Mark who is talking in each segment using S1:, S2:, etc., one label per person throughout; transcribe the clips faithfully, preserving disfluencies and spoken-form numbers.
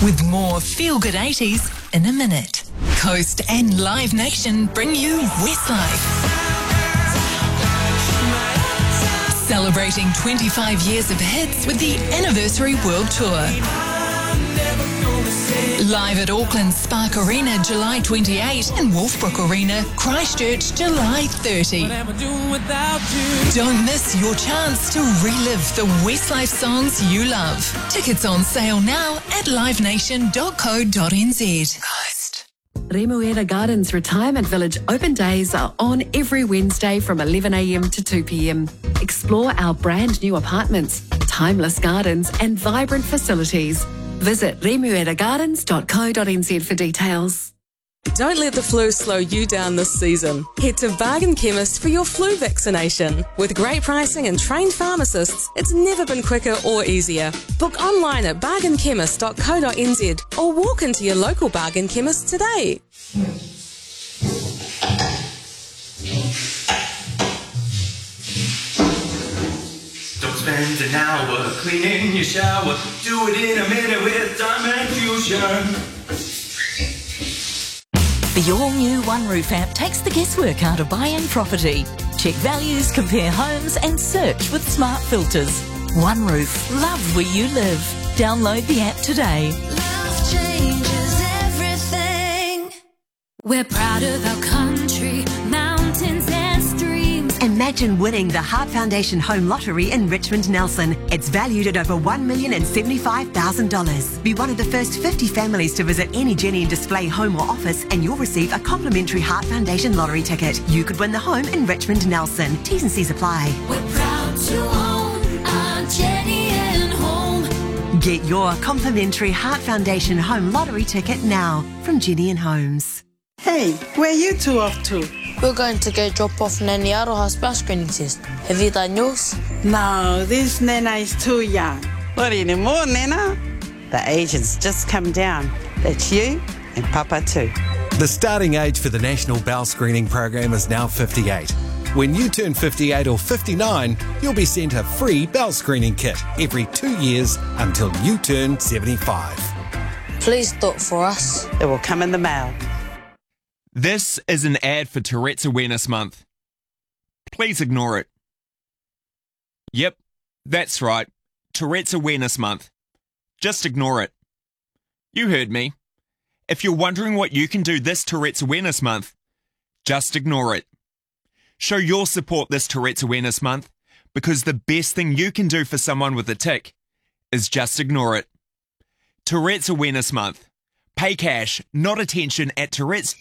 S1: with more feel-good eighties in a minute. Coast and Live Nation bring you Westlife. Celebrating twenty-five years of hits with the Anniversary World Tour. Live at Auckland Spark Arena July twenty-eighth and Wolfbrook Arena, Christchurch July thirtieth. Don't miss your chance to relive the Westlife songs you love. Tickets on sale now at live nation dot co dot n z. Coast.
S2: Remuera Gardens Retirement Village open days are on every Wednesday from eleven a m to two p m. Explore our brand new apartments, timeless gardens and vibrant facilities. Visit remuera gardens dot co dot n z for details.
S3: Don't let the flu slow you down this season. Head to Bargain Chemist for your flu vaccination. With great pricing and trained pharmacists, it's never been quicker or easier. Book online at bargain chemist dot co dot n z or walk into your local Bargain Chemist today.
S4: Don't spend an hour cleaning your shower. Do it in a minute with Diamond Fusion.
S5: The all-new One Roof app takes the guesswork out of buying property. Check values, compare homes and search with smart filters. One Roof. Love where you live. Download the app today.
S6: Love changes everything. We're proud of our country, mountains and streams.
S7: Imagine winning the Heart Foundation Home Lottery in Richmond Nelson. It's valued at over one million seventy-five thousand dollars. Be one of the first fifty families to visit any Jenny and Display home or office and you'll receive a complimentary Heart Foundation lottery ticket. You could win the home in Richmond Nelson. T's and C's apply.
S6: We're proud to own our Jenny and Home.
S7: Get your complimentary Heart Foundation Home Lottery ticket now from Jenny and Homes.
S8: Hey, where you two off to?
S9: We're going to go drop off Nanny Aroha's bell screening test. Have you done yours?
S8: No, this Nana is too young.
S10: Not anymore, Nana. The age has just come down. That's you and Papa too.
S11: The starting age for the National Bowel Screening Program is now fifty-eight. When you turn fifty-eight or fifty-nine, you'll be sent a free bowel screening kit every two years until you turn seventy-five.
S9: Please do it for us.
S10: It will come in the mail.
S12: This is an ad for Tourette's Awareness Month. Please ignore it. Yep, that's right. Tourette's Awareness Month. Just ignore it. You heard me. If you're wondering what you can do this Tourette's Awareness Month, just ignore it. Show your support this Tourette's Awareness Month because the best thing you can do for someone with a tic is just ignore it. Tourette's Awareness Month. Pay cash, not attention at Tourette's.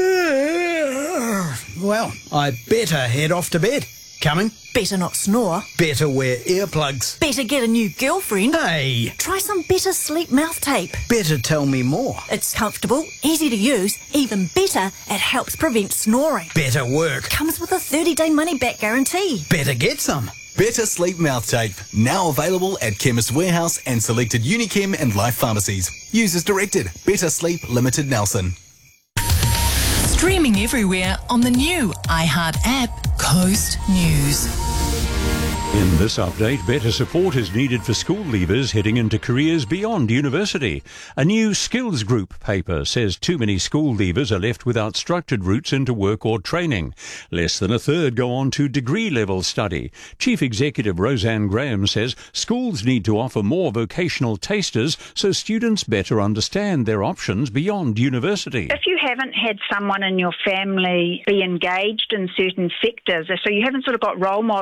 S13: Well, I better head off to bed. Coming?
S5: Better not snore.
S13: Better wear earplugs.
S5: Better get a new girlfriend.
S13: Hey!
S5: Try some Better Sleep mouth tape.
S13: Better tell me more.
S5: It's comfortable, easy to use, even better, it helps prevent snoring.
S13: Better work.
S5: Comes with a thirty-day money-back guarantee.
S13: Better get some.
S14: Better Sleep mouth tape. Now available at Chemist Warehouse and selected Unichem and Life pharmacies. Use as directed. Better Sleep Limited Nelson.
S1: Streaming everywhere on the new iHeart app, Coast News.
S15: In this update, better support is needed for school leavers heading into careers beyond university. A new skills group paper says too many school leavers are left without structured routes into work or training. Less than a third go on to degree-level study. Chief Executive Roseanne Graham says schools need to offer more vocational tasters so students better understand their options beyond university.
S16: If you haven't had someone in your family be engaged in certain sectors, so you haven't sort of got role models